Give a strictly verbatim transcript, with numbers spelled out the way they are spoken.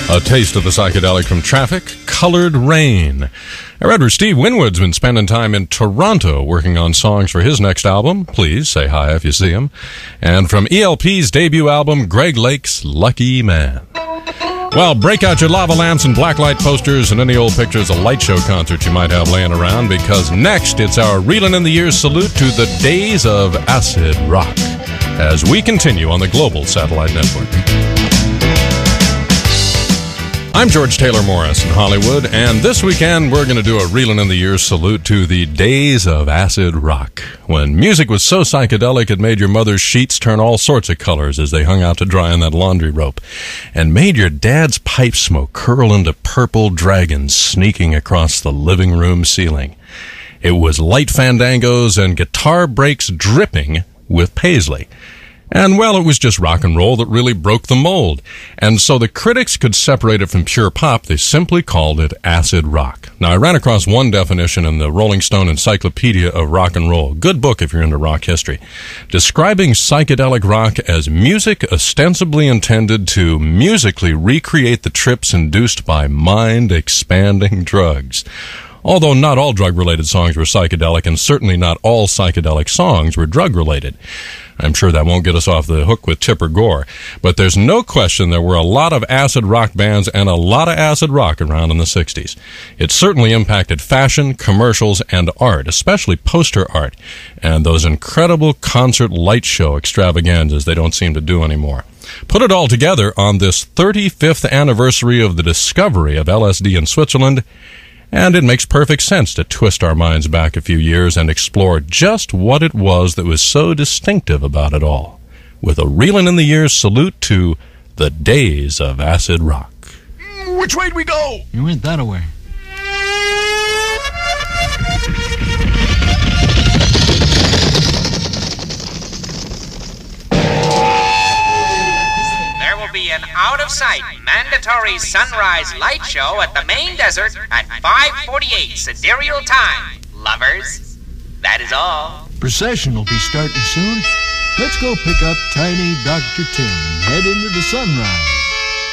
A taste of the psychedelic from Traffic, Colored Rain. I read where Steve Winwood's been spending time in Toronto working on songs for his next album. Please say hi if you see him. And from E L P's debut album, Greg Lake's Lucky Man. Well, break out your lava lamps and blacklight posters and any old pictures of light show concerts you might have laying around, because next it's our Reelin' in the Years salute to the days of acid rock as we continue on the Global Satellite Network. I'm George Taylor Morris in Hollywood, and this weekend we're going to do a Reelin' in the Years salute to the days of acid rock, when music was so psychedelic it made your mother's sheets turn all sorts of colors as they hung out to dry on that laundry rope, and made your dad's pipe smoke curl into purple dragons sneaking across the living room ceiling. It was light fandangos and guitar breaks dripping with paisley. And, well, it was just rock and roll that really broke the mold. And so the critics could separate it from pure pop. They simply called it acid rock. Now, I ran across one definition in the Rolling Stone Encyclopedia of Rock and Roll. Good book if you're into rock history. Describing psychedelic rock as music ostensibly intended to musically recreate the trips induced by mind-expanding drugs. Although not all drug-related songs were psychedelic, and certainly not all psychedelic songs were drug-related. I'm sure that won't get us off the hook with Tipper Gore. But there's no question there were a lot of acid rock bands and a lot of acid rock around in the sixties. It certainly impacted fashion, commercials, and art, especially poster art, and those incredible concert light show extravaganzas they don't seem to do anymore. Put it all together on this thirty-fifth anniversary of the discovery of L S D in Switzerland, and it makes perfect sense to twist our minds back a few years and explore just what it was that was so distinctive about it all, with a Reelin' in the Years salute to the days of acid rock. Which way do we go? You went that way. Be an out-of-sight mandatory sunrise light show at the main desert at five forty-eight sidereal time. Lovers, that is all. Procession will be starting soon. Let's go pick up tiny Doctor Tim and head into the sunrise.